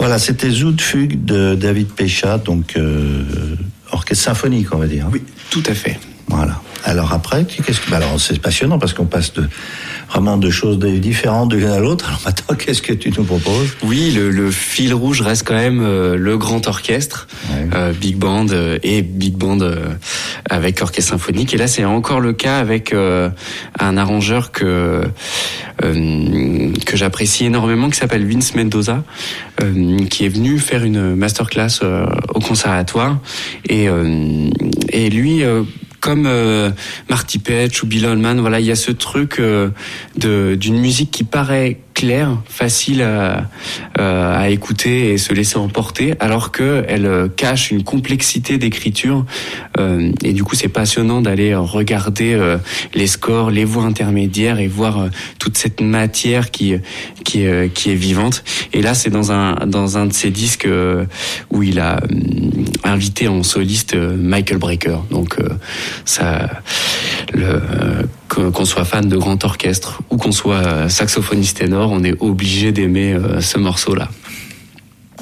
Voilà, c'était Zoot Fugue de David Pécha, donc orchestre symphonique, on va dire. Oui, tout à fait. Voilà. Alors après, alors c'est passionnant parce qu'on passe vraiment de choses différentes de l'une à l'autre. Alors maintenant, qu'est-ce que tu nous proposes ? Oui, le fil rouge reste quand même le grand orchestre, ouais. Big band et big band avec orchestre symphonique. Et là, c'est encore le cas avec un arrangeur que j'apprécie énormément, qui s'appelle Vince Mendoza, qui est venu faire une masterclass au conservatoire. Et lui, comme Marty Petch ou Bill Holman, voilà, il y a ce truc d'une musique qui paraît claire, facile à écouter et se laisser emporter, alors que elle cache une complexité d'écriture. Et du coup, c'est passionnant d'aller regarder les scores, les voix intermédiaires et voir toute cette matière qui est vivante. Et là, c'est dans un de ses disques où il a invité en soliste Michael Brecker. Donc qu'on soit fan de grand orchestre ou qu'on soit saxophoniste ténor, on est obligé d'aimer ce morceau-là.